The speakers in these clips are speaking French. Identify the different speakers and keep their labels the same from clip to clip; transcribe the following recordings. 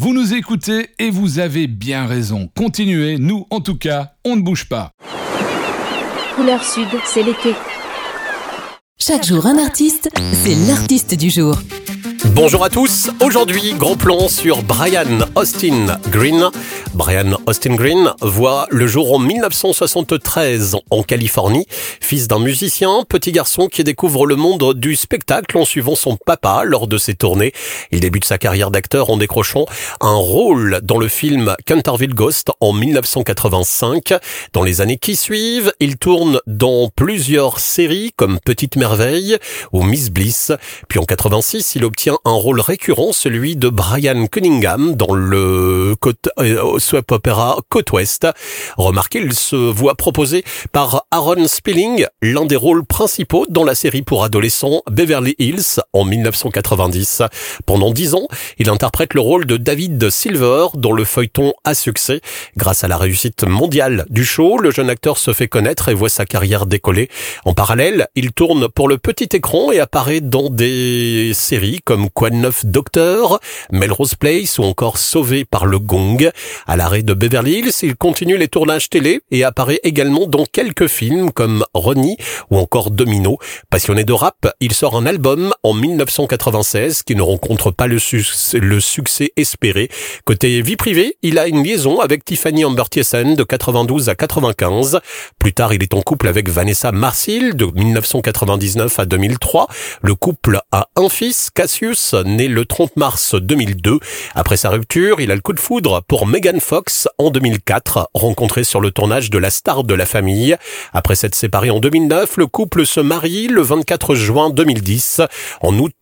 Speaker 1: Vous nous écoutez et vous avez bien raison. Continuez, nous en tout cas, on ne bouge pas.
Speaker 2: Couleur Sud, c'est l'été.
Speaker 3: Chaque jour un artiste, c'est l'artiste du jour.
Speaker 4: Bonjour à tous, aujourd'hui gros plan sur Brian Austin Green. Brian Austin Green voit le jour en 1973 en Californie. Fils d'un musicien, petit garçon qui découvre le monde du spectacle en suivant son papa lors de ses tournées. Il débute sa carrière d'acteur en décrochant un rôle dans le film Canterville Ghost en 1985. Dans les années qui suivent, il tourne dans plusieurs séries comme Petite Merveille ou Miss Bliss. Puis en 86, il obtient un rôle récurrent, celui de Brian Cunningham dans le soap opéra Côte Ouest. Remarquez, il se voit proposer par Aaron Spelling l'un des rôles principaux dans la série pour adolescents Beverly Hills en 1990. Pendant 10 ans, il interprète le rôle de David Silver dans le feuilleton à succès. Grâce à la réussite mondiale du show, le jeune acteur se fait connaître et voit sa carrière décoller. En parallèle, il tourne pour le petit écran et apparaît dans des séries comme Quoi de neuf Docteur, Melrose Place ou encore Sauvé par le Gong. À l'arrêt de Beverly Hills, il continue les tournages télé et apparaît également dans quelques films comme Ronnie ou encore Domino. Passionné de rap, il sort un album en 1996 qui ne rencontre pas le succès espéré. Côté vie privée, il a une liaison avec Tiffany Amber Thiessen de 92 à 95. Plus tard, il est en couple avec Vanessa Marcil de 1999 à 2003. Le couple a un fils, Cassius, né le 30 mars 2002. Après sa rupture, il a le coup de foudre pour Megan Fox en 2004, rencontrée sur le tournage de La Star de la Famille. Après s'être séparé en 2009, le couple se marie le 24 juin 2010. En août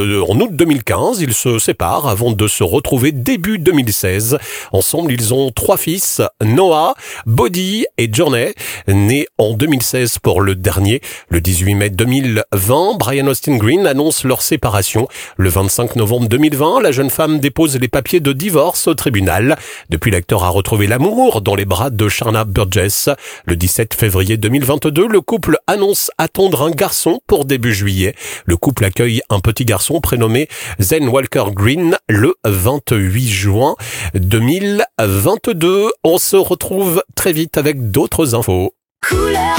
Speaker 4: 2015, ils se séparent avant de se retrouver début 2016. Ensemble, ils ont 3 fils, Noah, Bodhi et Journey, nés en 2016 pour le dernier. Le 18 mai 2020, Brian Austin Green annonce leur séparation. Le 25 novembre 2020, la jeune femme dépose les papiers de divorce au tribunal. Depuis, l'acteur a retrouvé l'amour dans les bras de Sharna Burgess. Le 17 février 2022, le couple annonce attendre un garçon pour début juillet. Le couple accueille un petit garçon prénommé Zane Walker Green le 28 juin 2022. On se retrouve très vite avec d'autres infos.
Speaker 2: Couleur